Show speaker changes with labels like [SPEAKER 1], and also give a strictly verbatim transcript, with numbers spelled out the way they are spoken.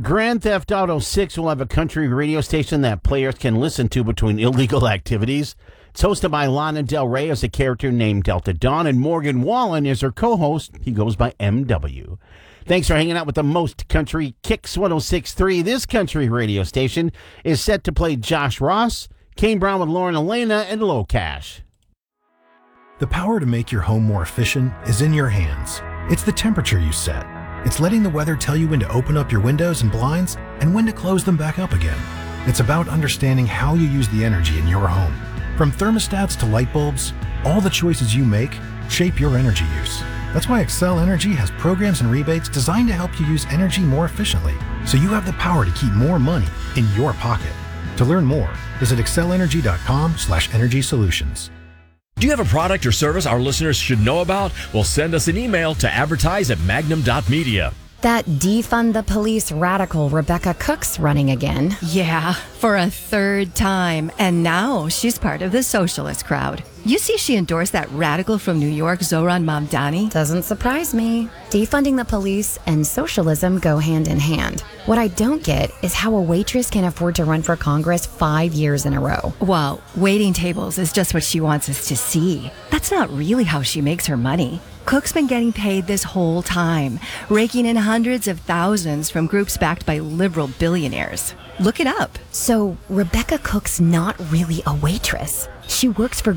[SPEAKER 1] Grand Theft Auto six will have a country radio station that players can listen to between illegal activities. It's hosted by Lana Del Rey as a character named Delta Dawn, and Morgan Wallen is her co-host. He goes by M W. Thanks for hanging out with the most country Kicks one oh six point three. This country radio station is set to play Josh Ross, Kane Brown with Lauren Elena, and Low Cash.
[SPEAKER 2] The power to make your home more efficient is in your hands. It's the temperature you set. It's letting the weather tell you when to open up your windows and blinds and when to close them back up again. It's about understanding how you use the energy in your home. From thermostats to light bulbs, all the choices you make shape your energy use. That's why Xcel Energy has programs and rebates designed to help you use energy more efficiently, so you have the power to keep more money in your pocket. To learn more, visit xcelenergy.com slash energy solutions.
[SPEAKER 3] Do you have a product or service our listeners should know about? Well, send us an email to advertise at magnum dot media.
[SPEAKER 4] That defund the police radical Rebecca Cook's running again.
[SPEAKER 5] Yeah, for a third time. And now she's part of the socialist crowd. You see she endorsed that radical from New York, Zohran Mamdani?
[SPEAKER 4] Doesn't surprise me. Defunding the police and socialism go hand in hand. What I don't get is how a waitress can afford to run for Congress five years in a row.
[SPEAKER 5] Well, waiting tables is just what she wants us to see. That's not really how she makes her money. Cook's been getting paid this whole time, raking in hundreds of thousands from groups backed by liberal billionaires. Look it up.
[SPEAKER 4] So Rebecca Cook's not really a waitress. She works for